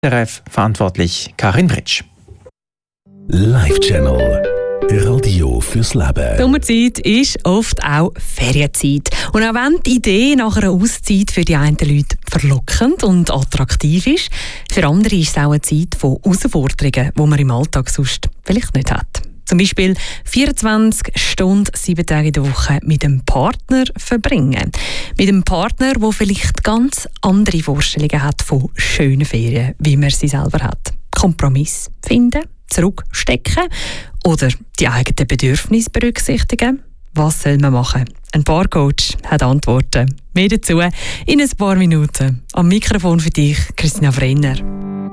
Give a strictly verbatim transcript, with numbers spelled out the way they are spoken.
R F verantwortlich Karin Britsch. Live Channel. Radio fürs Leben. Die Sommerzeit ist oft auch Ferienzeit. Und auch wenn die Idee nach einer Auszeit für die einen Leute verlockend und attraktiv ist, für andere ist es auch eine Zeit von Herausforderungen, die man im Alltag sonst vielleicht nicht hat. Zum Beispiel vierundzwanzig Stunden, sieben Tage in der Woche mit einem Partner verbringen. Mit einem Partner, der vielleicht ganz andere Vorstellungen hat von schönen Ferien, wie man sie selber hat. Kompromiss finden, zurückstecken oder die eigenen Bedürfnisse berücksichtigen. Was soll man machen? Ein Paarcoach hat Antworten. Mehr dazu in ein paar Minuten. Am Mikrofon für dich, Christina Brenner.